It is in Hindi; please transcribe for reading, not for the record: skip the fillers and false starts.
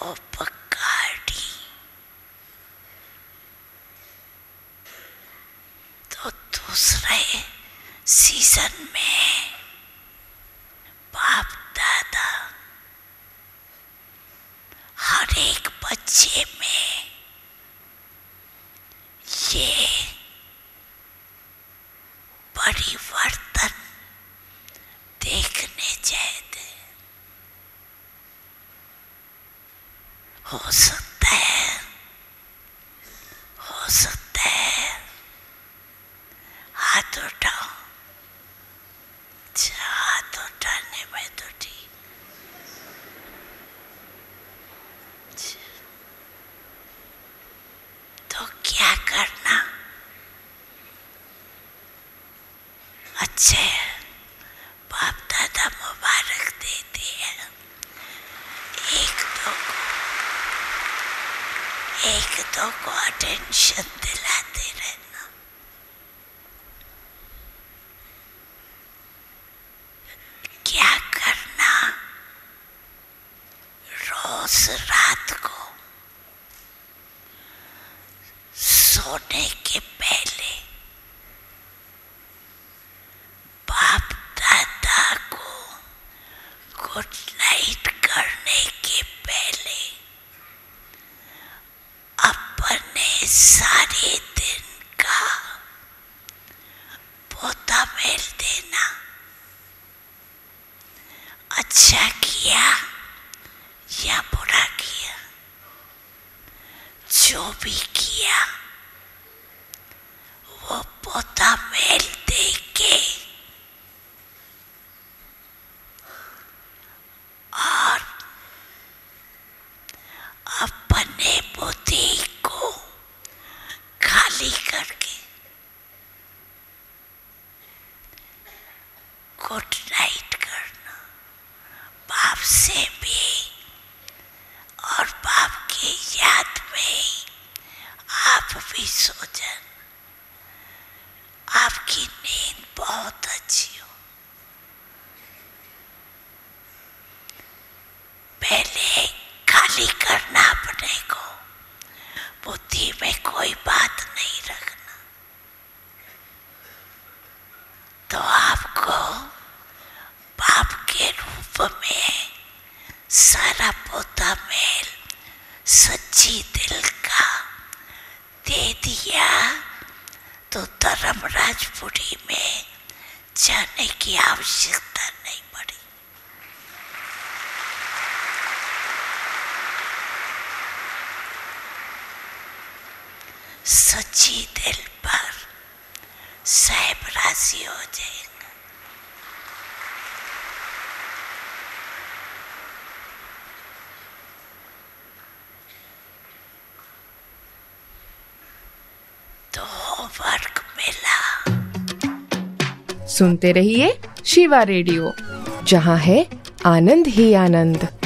उपकारी। तो दूसरे सीजन में बाप दादा हर एक बच्चे में ये परिवर्तन देखने चाहते। हो सकता है हाथ उठाओ। हाथ उठाने में तो ठीक। तो क्या करना? अच्छे बाप दादा मुबारक देते हैं। एक दो को अटेंशन दिलाते रहना। क्या करना? रोज रात को सोने के पहले बाप दादा को गुड नाइट करने के पहले अपने सारे दिन का पोता मेल देना। अच्छा किया या बुरा किया, जो भी किया वो पोता मेल दे के और अपने बुद्धि को खाली करके गुड नाइट करना। बाप से भी और बाप की याद में आप भी सो जाना। आपकी नींद बहुत अच्छी हो। पहले खाली करना अपने को, बुद्धि में कोई बात नहीं रखना। तो आपको बाप के रूप में सारा पोता मेल सच्ची दिल का दे दिया। तो धर्मराजपुरी में जाने की आवश्यकता नहीं पड़ी। सच्ची दिल पर साहेब राजी हो जाएगा। तो होमवर्क मिला। सुनते रहिए शिवा रेडियो, जहाँ है आनंद ही आनंद।